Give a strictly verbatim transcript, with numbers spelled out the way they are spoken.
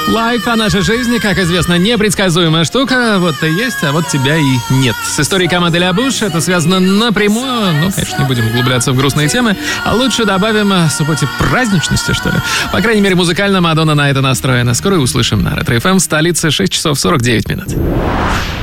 Лайф о нашей жизни, как известно, непредсказуемая штука. Вот ты есть, а вот тебя и нет. С историей команды Ля Буш это связано напрямую. Ну, конечно, не будем углубляться в грустные темы, а лучше добавим субботе праздничности, что ли. По крайней мере, музыкально Мадонна на это настроена. Скоро услышим на Ретро эф эм в столице шесть часов сорок девять минут.